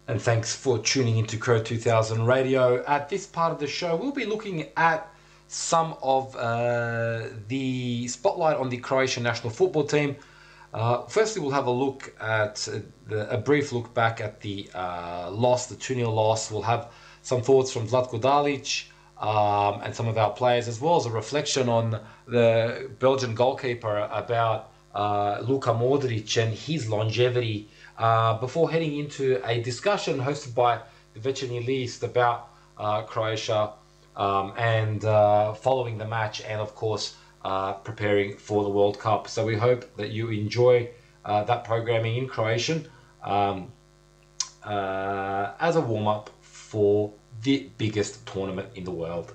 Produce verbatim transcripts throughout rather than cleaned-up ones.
And thanks for tuning into Crow two thousand Radio. At this part of the show, we'll be looking at some of uh, the spotlight on the Croatian national football team. Uh, firstly, we'll have a look at uh, the, a brief look back at the uh, loss, the two nil loss. We'll have some thoughts from Zlatko Dalic um, and some of our players, as well as a reflection on the Belgian goalkeeper about uh, Luka Modric and his longevity. Uh, before heading into a discussion hosted by the Večernji List about uh, Croatia um, and uh, following the match, and of course uh, preparing for the World Cup. So we hope that you enjoy uh, that programming in Croatian um, uh, as a warm-up for the biggest tournament in the world.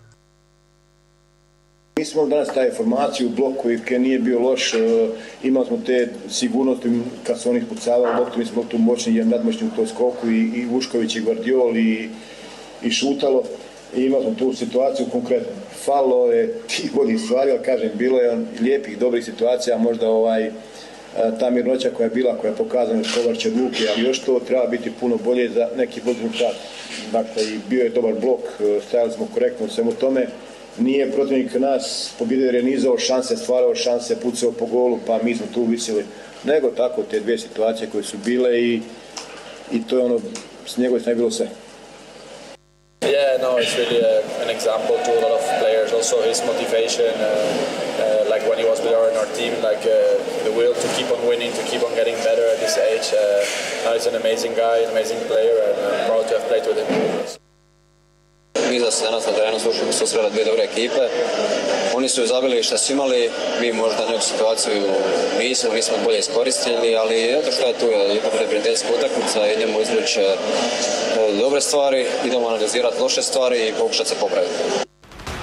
Mi smo danas taj formaciju u bloku koji nije bio loš, imali smo te sigurnosti kad su oni ispucavali loptu, mi smo tu moćni i nadmoćni u toj skoku i, i Vušković i Gvardiol i, i Šutalo i imali smo tu situaciju konkretno. Falo je tih boljih stvari, ali kažem, bilo je lijepih, dobrih situacija, možda ovaj, ta mirnoća koja je bila, koja je pokazana iz Kovačića ruke, ali još to treba biti puno bolje za neki bolji rezultat. Dakle, i bio je dobar blok, stajali smo korektno u svemu tome. Nije protivnik nas pobjedio jer je nizao šanse, stvarao šanse, pucao po golu, pa mi smo tu visili. Nego tako te dvije situacije koje su bile i, i to je ono, s njegove strane bilo sve. Yeah, no, it's really uh, an example to a lot of players. Also his motivation, uh, uh, like when he was with our, in our team, like uh, the will to keep on winning, to keep on getting better at this age. Uh, now he's an amazing guy, an amazing player, and I'm proud to have played with him. Mi da se danas na terenu susrela dvije dobre ekipe. Oni su zabili šta su imali, mi možda neku situaciju nismo, nismo bolje iskoristili, ali eto što je tu, jedna prijateljska utakmica, idemo izvući dobre stvari, idemo analizirati loše stvari i pokušati se popraviti.